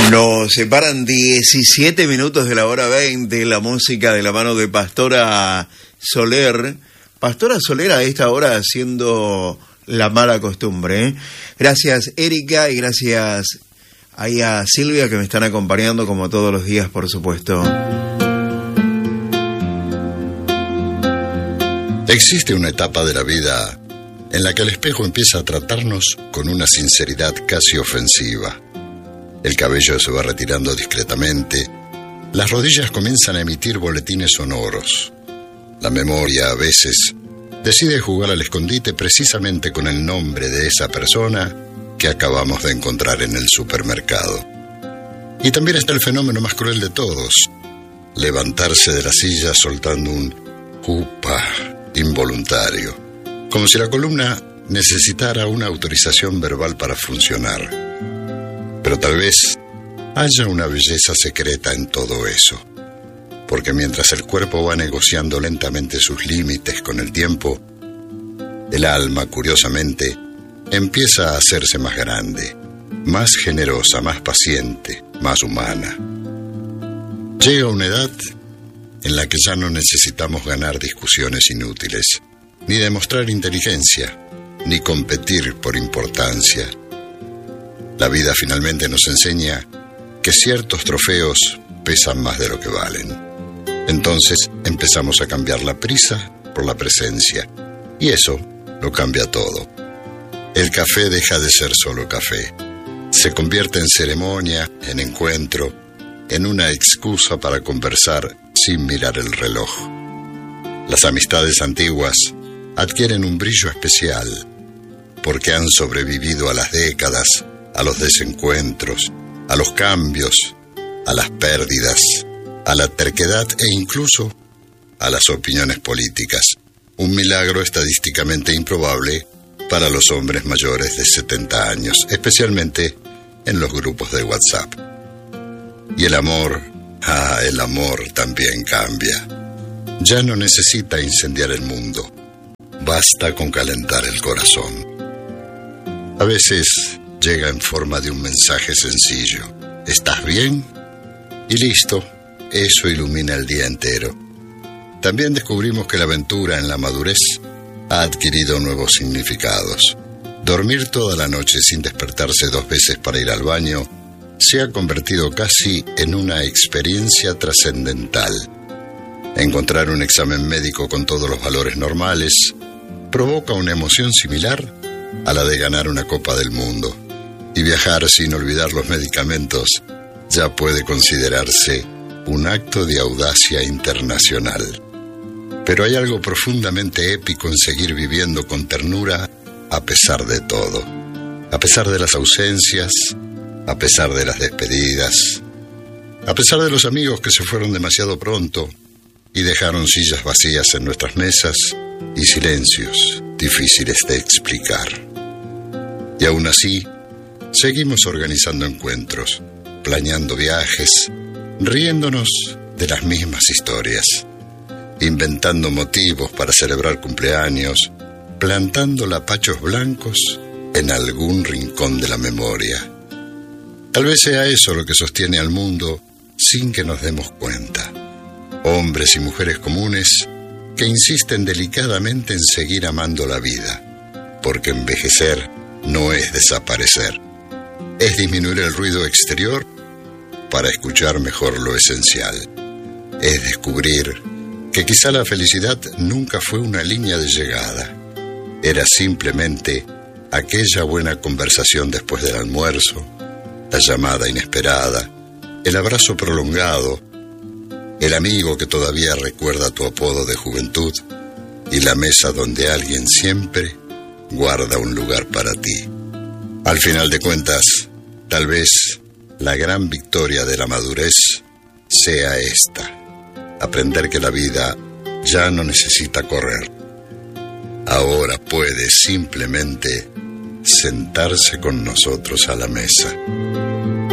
Nos separan 17 minutos de la hora 20, la música de la mano de Pastora Soler. Pastora Soler a esta hora haciendo la mala costumbre, ¿eh? Gracias Erika y gracias ahí a Silvia que me están acompañando como todos los días, por supuesto. Existe una etapa de la vida en la que el espejo empieza a tratarnos con una sinceridad casi ofensiva. El cabello se va retirando discretamente, las rodillas comienzan a emitir boletines sonoros. La memoria, a veces, decide jugar al escondite precisamente con el nombre de esa persona que acabamos de encontrar en el supermercado. Y también está el fenómeno más cruel de todos, levantarse de la silla soltando un upa involuntario, como si la columna necesitara una autorización verbal para funcionar. Pero tal vez haya una belleza secreta en todo eso, porque mientras el cuerpo va negociando lentamente sus límites con el tiempo, el alma, curiosamente, empieza a hacerse más grande, más generosa, más paciente, más humana. Llega una edad en la que ya no necesitamos ganar discusiones inútiles, ni demostrar inteligencia, ni competir por importancia. La vida finalmente nos enseña que ciertos trofeos pesan más de lo que valen. Entonces empezamos a cambiar la prisa por la presencia, y eso lo cambia todo. El café deja de ser solo café. Se convierte en ceremonia, en encuentro, en una excusa para conversar sin mirar el reloj. Las amistades antiguas adquieren un brillo especial porque han sobrevivido a las décadas, a los desencuentros, a los cambios, a las pérdidas, a la terquedad e incluso a las opiniones políticas. Un milagro estadísticamente improbable para los hombres mayores de 70 años, especialmente en los grupos de WhatsApp. Y el amor también cambia. Ya no necesita incendiar el mundo, basta con calentar el corazón. A veces llega en forma de un mensaje sencillo: ¿estás bien? Y listo, eso ilumina el día entero. También descubrimos que la aventura en la madurez ha adquirido nuevos significados. Dormir toda la noche sin despertarse 2 veces para ir al baño se ha convertido casi en una experiencia trascendental. Encontrar un examen médico con todos los valores normales provoca una emoción similar a la de ganar una Copa del Mundo. Y viajar sin olvidar los medicamentos ya puede considerarse un acto de audacia internacional. Pero hay algo profundamente épico en seguir viviendo con ternura a pesar de todo, a pesar de las ausencias, a pesar de las despedidas, a pesar de los amigos que se fueron demasiado pronto y dejaron sillas vacías en nuestras mesas y silencios difíciles de explicar. Y aún así, seguimos organizando encuentros, planeando viajes, riéndonos de las mismas historias, inventando motivos para celebrar cumpleaños, plantando lapachos blancos en algún rincón de la memoria. Tal vez sea eso lo que sostiene al mundo sin que nos demos cuenta. Hombres y mujeres comunes que insisten delicadamente en seguir amando la vida, porque envejecer no es desaparecer, es disminuir el ruido exterior para escuchar mejor lo esencial, es descubrir que quizá la felicidad nunca fue una línea de llegada, era simplemente aquella buena conversación después del almuerzo, la llamada inesperada, el abrazo prolongado, el amigo que todavía recuerda tu apodo de juventud y la mesa donde alguien siempre guarda un lugar para ti. Al final de cuentas, tal vez la gran victoria de la madurez sea esta: aprender que la vida ya no necesita correr. Ahora puede simplemente sentarse con nosotros a la mesa.